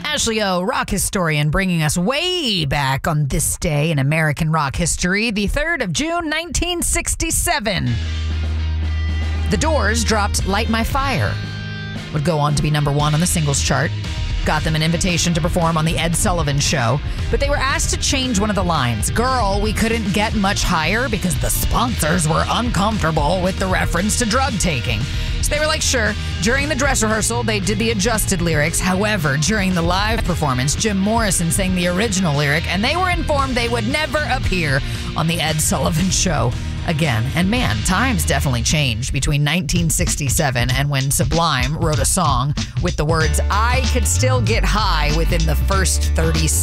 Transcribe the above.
Ashley O, rock historian, bringing us way back on this day in American rock history, the 3rd of June, 1967. The Doors dropped Light My Fire. Would go on to be number 1 on the singles chart. Got them an invitation to perform on the Ed Sullivan Show, but they were asked to change one of the lines. Girl, we couldn't get much higher because the sponsors were uncomfortable with the reference to drug taking. So they were like, sure. During the dress rehearsal, they did the adjusted lyrics. However, during the live performance, Jim Morrison sang the original lyric, and they were informed they would never appear on the Ed Sullivan Show again. And man, times definitely changed between 1967 and when Sublime wrote a song with the words, I could still get high within the first 30 seconds.